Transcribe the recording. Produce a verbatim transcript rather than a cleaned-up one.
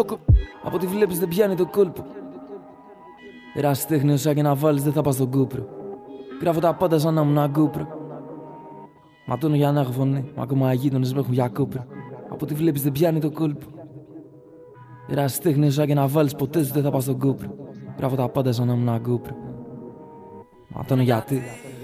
Από ό,τι βλέπεις δεν πιάνει το κόλπο. Ερασιτέχνη όσα και να βάλεις δεν θα πας στον Κούπρο. Γράφω τα πάντα σαν να ήμουν ένα Κούπρο. Ματώνω για να έχω φωνή, μα ακόμα αγείτονες με έχουν για Κούπρο. Από ό,τι βλέπεις δεν πιάνει το κόλπο. Ερασιτέχνη όσα και να βάλεις ποτέ δεν θα πας στον Κούπρο. Γράφω τα πάντα σαν να ήμουν ένα Κούπρο. Ματώνω γιατί